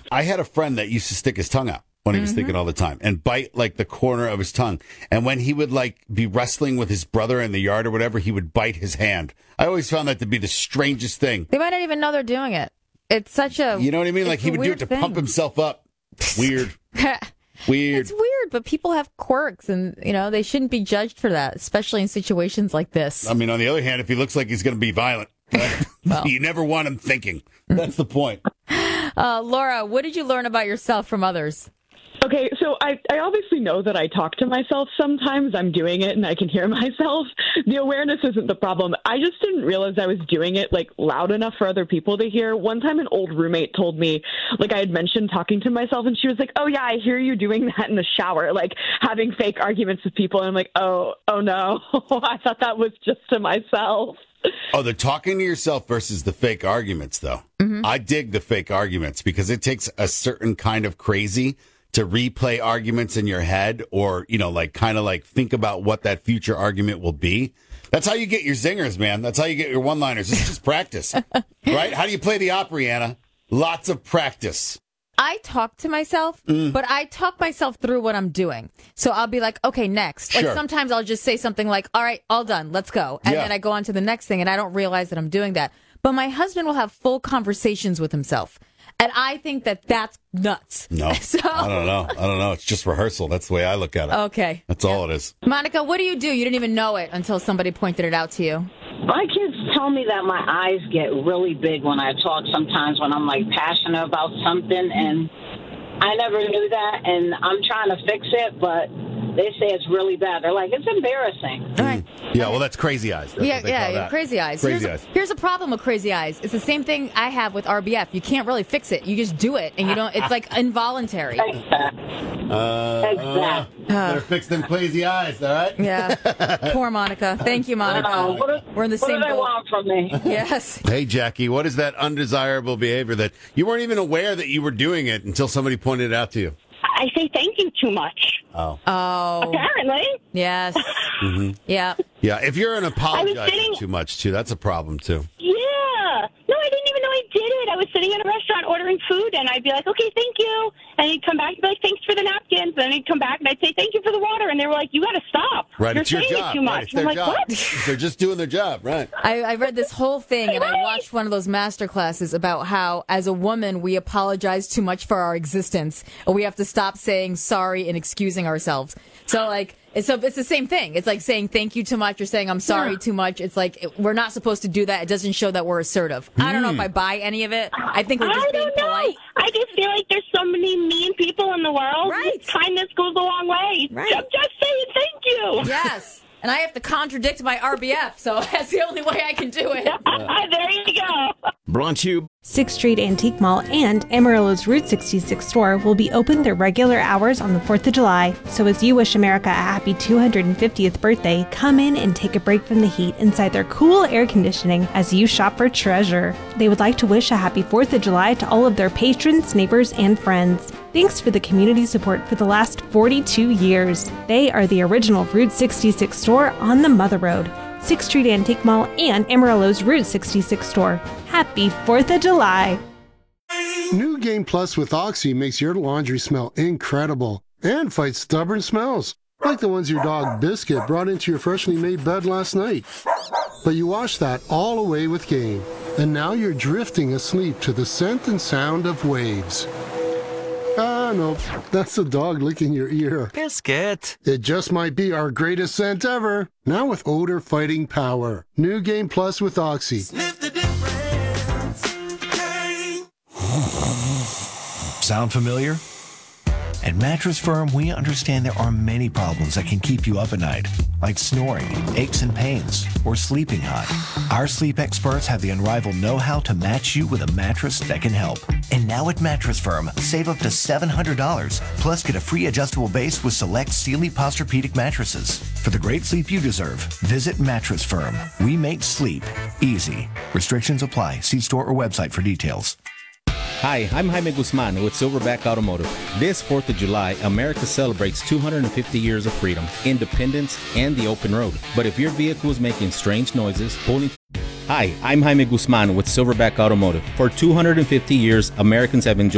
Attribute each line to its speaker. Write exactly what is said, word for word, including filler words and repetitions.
Speaker 1: I had a friend that used to stick his tongue out when he was mm-hmm. thinking all the time and bite like the corner of his tongue. And when he would like be wrestling with his brother in the yard or whatever, he would bite his hand. I always found that to be the strangest thing.
Speaker 2: They might not even know they're doing it. It's such a...
Speaker 1: You know what I mean? Like he would do it to thing. pump himself up. Weird. Weird.
Speaker 2: It's weird, but people have quirks and, you know, they shouldn't be judged for that, especially in situations like this.
Speaker 1: I mean, on the other hand, if he looks like he's going to be violent, right? Well. You never want him thinking. That's the point.
Speaker 2: Uh, Laura, what did you learn about yourself from others?
Speaker 3: Okay, so I, I obviously know that I talk to myself sometimes. I'm doing it and I can hear myself. The awareness isn't the problem. I just didn't realize I was doing it, like, loud enough for other people to hear. One time an old roommate told me, like, I had mentioned talking to myself, and she was like, oh, yeah, I hear you doing that in the shower, like, having fake arguments with people. And I'm like, oh, oh, no. I thought that was just to myself.
Speaker 1: Oh, the talking to yourself versus the fake arguments, though. Mm-hmm. I dig the fake arguments because it takes a certain kind of crazy to replay arguments in your head or, you know, like kind of like think about what that future argument will be. That's how you get your zingers, man. That's how you get your one-liners. It's just practice, right? How do you play the opera, Anna? Lots of practice.
Speaker 2: I talk to myself, mm. but I talk myself through what I'm doing. So I'll be like, okay, next. Like sure. Sometimes I'll just say something like, all right, all done, let's go. And yeah. then I go on to the next thing and I don't realize that I'm doing that. But my husband will have full conversations with himself. And I think that that's nuts.
Speaker 1: No, so, I don't know. I don't know. It's just rehearsal. That's the way I look at it.
Speaker 2: Okay.
Speaker 1: That's yeah. all it is.
Speaker 2: Monica, what do you do? You didn't even know it until somebody pointed it out to you.
Speaker 4: My kids tell me that my eyes get really big when I talk sometimes when I'm, like, passionate about something. And I never knew that, and I'm trying to fix it, but they say it's really bad. They're like, it's embarrassing.
Speaker 2: All right.
Speaker 1: Yeah, well, that's crazy eyes. That's
Speaker 2: yeah, yeah, yeah crazy eyes.
Speaker 1: Crazy
Speaker 2: here's,
Speaker 1: eyes.
Speaker 2: A, here's a problem with crazy eyes. It's the same thing I have with R B F. You can't really fix it. You just do it, and you don't. It's like involuntary.
Speaker 4: Exactly.
Speaker 1: Uh, exactly. Uh, better fix them crazy eyes, all right?
Speaker 2: Yeah. Poor Monica. Thank you, Monica.
Speaker 4: Uh, what are,
Speaker 2: We're in the
Speaker 4: what
Speaker 2: same
Speaker 4: do they
Speaker 2: boat.
Speaker 4: want from me?
Speaker 2: Yes.
Speaker 1: Hey, Jackie, what is that undesirable behavior that you weren't even aware that you were doing it until somebody pointed it out to you?
Speaker 5: I say thank you too much.
Speaker 1: Oh.
Speaker 2: Oh.
Speaker 5: Apparently.
Speaker 2: Yes.
Speaker 1: Mm-hmm.
Speaker 2: Yeah.
Speaker 1: Yeah, if you're an apologizing
Speaker 5: sitting...
Speaker 1: too much, too, that's a problem, too.
Speaker 5: Yeah. No, I didn't even know I did it. I was sitting in a restaurant ordering food, and I'd be like, okay, thank you. And he'd come back and be like, thanks for the napkins. And he'd come back, and I'd say, thank you for the water. And they were like, you got to stop.
Speaker 1: Right,
Speaker 5: You're
Speaker 1: it's your
Speaker 5: saying
Speaker 1: job.
Speaker 5: It too much.
Speaker 1: Right, it's their
Speaker 5: I'm like,
Speaker 1: job.
Speaker 5: what?
Speaker 1: They're just doing their job, right.
Speaker 2: I, I read this whole thing, and I watched one of those master classes about how, as a woman, we apologize too much for our existence, and we have to stop saying sorry and excusing ourselves. So, like, it's, so it's the same thing. It's like saying thank you too much or saying I'm sorry yeah. too much. It's like it, we're not supposed to do that. It doesn't show that we're assertive. Mm. I don't know if I buy any of it. I think we're just
Speaker 5: I
Speaker 2: being
Speaker 5: don't know.
Speaker 2: polite.
Speaker 5: I just feel like there's so many mean people in the world.
Speaker 2: Right.
Speaker 5: Kindness goes a long way.
Speaker 2: Right.
Speaker 5: I'm just saying thank you.
Speaker 2: Yes. And I have to contradict my R B F, so that's the only way I can do it.
Speaker 5: There you go.
Speaker 6: Brought to you.
Speaker 7: sixth Street Antique Mall and Amarillo's Route sixty-six store will be open their regular hours on the fourth of July. So as you wish America a happy two hundred fiftieth birthday, come in and take a break from the heat inside their cool air conditioning as you shop for treasure. They would like to wish a happy fourth of July to all of their patrons, neighbors, and friends. Thanks for the community support for the last forty-two years. They are the original Route sixty-six store on the Mother Road. sixth Street Antique Mall and Amarillo's Route sixty-six store. Happy fourth of July.
Speaker 8: New Game Plus with Oxy makes your laundry smell incredible and fights stubborn smells, like the ones your dog Biscuit brought into your freshly made bed last night. But you wash that all away with Game, and now you're drifting asleep to the scent and sound of waves. Ah, no, that's the dog licking your ear.
Speaker 6: Biscuit.
Speaker 8: It just might be our greatest scent ever. Now with odor-fighting power. New Game Plus with Oxy.
Speaker 9: Sniff the difference. Hey.
Speaker 6: Sound familiar? At Mattress Firm, we understand there are many problems that can keep you up at night, like snoring, aches and pains, or sleeping hot. Our sleep experts have the unrivaled know-how to match you with a mattress that can help. And now at Mattress Firm, save up to seven hundred dollars, plus get a free adjustable base with select Sealy Posturepedic mattresses. For the great sleep you deserve, visit Mattress Firm. We make sleep easy. Restrictions apply. See store or website for details.
Speaker 10: Hi, I'm Jaime Guzman with Silverback Automotive. This fourth of July, America celebrates two hundred fifty years of freedom, independence, and the open road. But if your vehicle is making strange noises, pulling... Hi, I'm Jaime Guzman with Silverback Automotive. For two hundred fifty years, Americans have enjoyed